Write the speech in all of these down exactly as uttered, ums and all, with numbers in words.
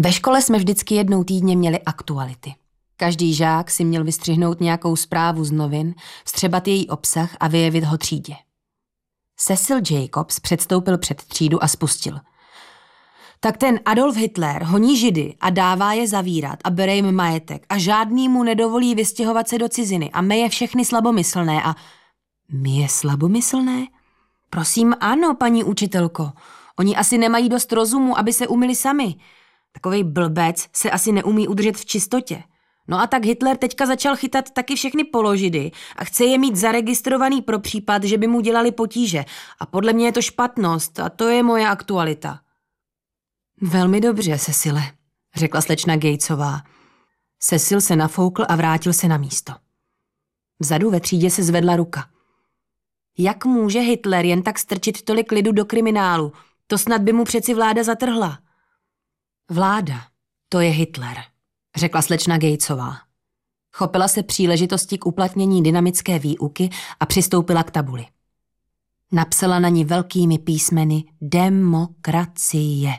Ve škole jsme vždycky jednou týdně měli aktuality. Každý žák si měl vystřihnout nějakou zprávu z novin, vstřebat její obsah a vyjevit ho třídě. Cecil Jacobs předstoupil před třídu a spustil. Tak ten Adolf Hitler honí Židy a dává je zavírat a bere jim majetek a žádný mu nedovolí vystěhovat se do ciziny a meje všechny slabomyslné a... My je slabomyslné? Prosím, ano, paní učitelko. Oni asi nemají dost rozumu, aby se umyli sami. Takovej blbec se asi neumí udržet v čistotě. No a tak Hitler teďka začal chytat taky všechny položidy a chce je mít zaregistrovaný pro případ, že by mu dělali potíže. A podle mě je to špatnost a to je moje aktualita. Velmi dobře, Cecile, řekla slečna Gatesová. Cecil se nafoukl a vrátil se na místo. Vzadu ve třídě se zvedla ruka. Jak může Hitler jen tak strčit tolik lidu do kriminálu? To snad by mu přeci vláda zatrhla. Vláda, to je Hitler, řekla slečna Gatesová. Chopila se příležitosti k uplatnění dynamické výuky a přistoupila k tabuli. Napsala na ní velkými písmeny demokracie.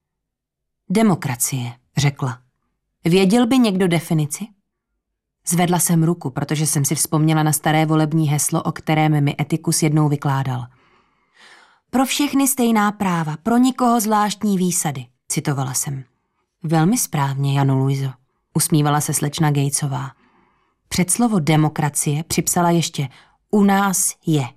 Demokracie, řekla. Věděl by někdo definici? Zvedla jsem ruku, protože jsem si vzpomněla na staré volební heslo, o kterém mi Etikus jednou vykládal. Pro všechny stejná práva, pro nikoho zvláštní výsady, citovala jsem. Velmi správně, Janu Luizo, usmívala se slečna Gatesová. Před slovo demokracie připsala ještě u nás je.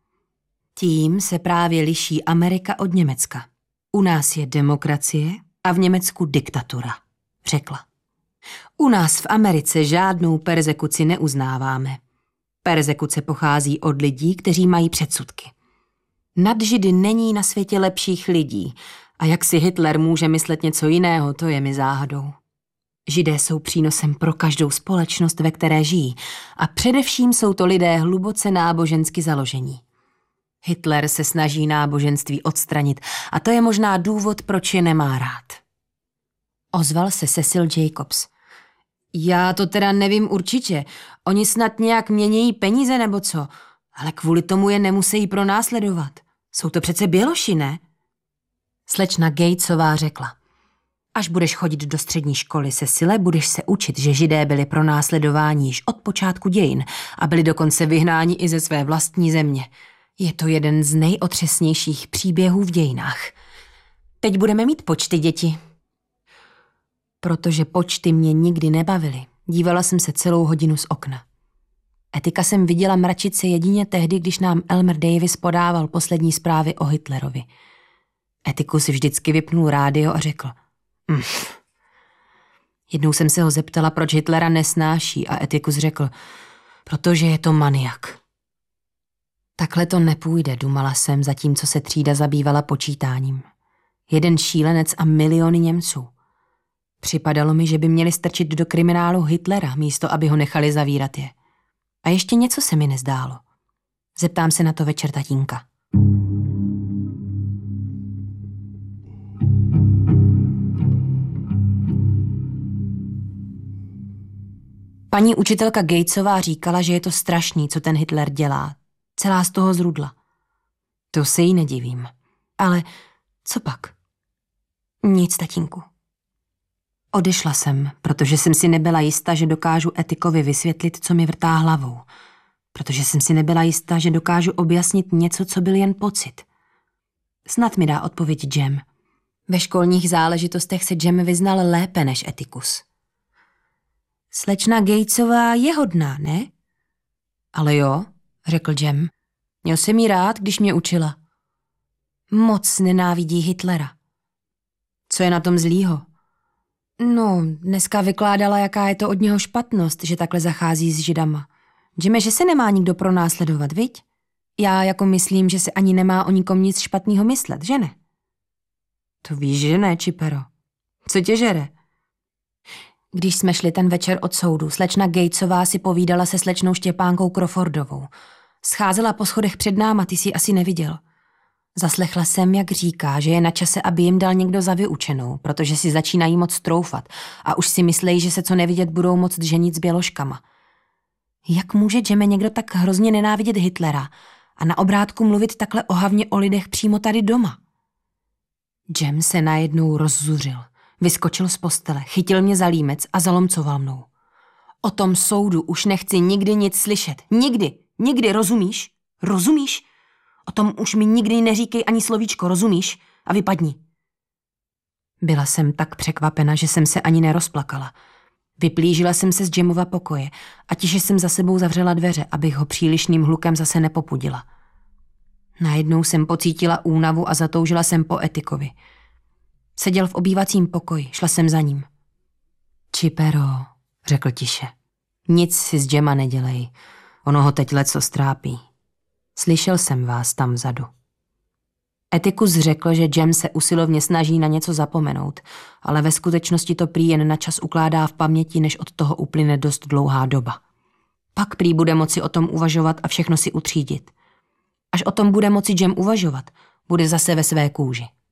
Tím se právě liší Amerika od Německa. U nás je demokracie a v Německu diktatura, řekla. U nás v Americe žádnou perzekuci neuznáváme. Perzekuce pochází od lidí, kteří mají předsudky. Nad Židy není na světě lepších lidí a jak si Hitler může myslet něco jiného, to je mi záhadou. Židé jsou přínosem pro každou společnost, ve které žijí a především jsou to lidé hluboce nábožensky založení. Hitler se snaží náboženství odstranit a to je možná důvod, proč je nemá rád. Ozval se Cecil Jacobs. Já to teda nevím určitě. Oni snad nějak měnějí peníze nebo co, ale kvůli tomu je nemusí pronásledovat. Jsou to přece běloši, ne? Slečna Gatesová řekla. Až budeš chodit do střední školy, Cecile, budeš se učit, že Židé byli pronásledováni již od počátku dějin a byli dokonce vyhnáni i ze své vlastní země. Je to jeden z nejotřesnějších příběhů v dějinách. Teď budeme mít počty, děti. Protože počty mě nikdy nebavily, dívala jsem se celou hodinu z okna. Etika jsem viděla mračit se jedině tehdy, když nám Elmer Davis podával poslední zprávy o Hitlerovi. Etiku si vždycky vypnul rádio a řekl. Mm. Jednou jsem se ho zeptala, proč Hitlera nesnáší a Etikus řekl, protože je to maniak. Takhle to nepůjde, dumala jsem, zatímco se třída zabývala počítáním. Jeden šílenec a miliony Němců. Připadalo mi, že by měli strčit do kriminálu Hitlera, místo aby ho nechali zavírat je. A ještě něco se mi nezdálo. Zeptám se na to večer tatínka. Paní učitelka Gatesová říkala, že je to strašný, co ten Hitler dělá. Celá z toho zrudla. To se jí nedivím. Ale co pak? Nic, tatínku. Odešla jsem, protože jsem si nebyla jistá, že dokážu Etikovi vysvětlit, co mi vrtá hlavou. Protože jsem si nebyla jistá, že dokážu objasnit něco, co byl jen pocit. Snad mi dá odpověď Jem. Ve školních záležitostech se Jem vyznal lépe než Etikus. Slečna Gatesová je hodná, ne? Ale jo, řekl Jem. Měl jsem jí rád, když mě učila. Moc nenávidí Hitlera. Co je na tom zlýho? No, dneska vykládala, jaká je to od něho špatnost, že takhle zachází s Židama. Jeme, že se nemá nikdo pronásledovat, viď? Já jako myslím, že se ani nemá o nikom nic špatného myslet, že ne? To víš, že ne, Čipero. Co tě žere? Když jsme šli ten večer od soudu, slečna Gatesová si povídala se slečnou Štěpánkou Crawfordovou. Scházela po schodech před náma, ty jsi asi neviděl. Zaslechla jsem, jak říká, že je na čase, aby jim dal někdo za vyučenou, protože si začínají moc troufat a už si myslejí, že se co nevidět budou moc ženit s běložkama. Jak může Jeme někdo tak hrozně nenávidět Hitlera a na obrátku mluvit takhle ohavně o lidech přímo tady doma? Jem se najednou rozzuřil. Vyskočil z postele, chytil mě za límec a zalomcoval mnou. O tom soudu už nechci nikdy nic slyšet. Nikdy, nikdy, rozumíš? Rozumíš? O tom už mi nikdy neříkej ani slovíčko, rozumíš? A vypadni. Byla jsem tak překvapena, že jsem se ani nerozplakala. Vyplížila jsem se z Jamova pokoje a tiše jsem za sebou zavřela dveře, abych ho přílišným hlukem zase nepopudila. Najednou jsem pocítila únavu a zatoužila jsem po Etikovi. Seděl v obývacím pokoji, šla jsem za ním. Chipero, řekl tiše. Nic si z Jama nedělej, ono ho teď leco strápí. Slyšel jsem vás tam vzadu. Etikus řekl, že Jam se usilovně snaží na něco zapomenout, ale ve skutečnosti to prý jen na čas ukládá v paměti, než od toho uplyne dost dlouhá doba. Pak prý bude moci o tom uvažovat a všechno si utřídit. Až o tom bude moci Jam uvažovat, bude zase ve své kůži.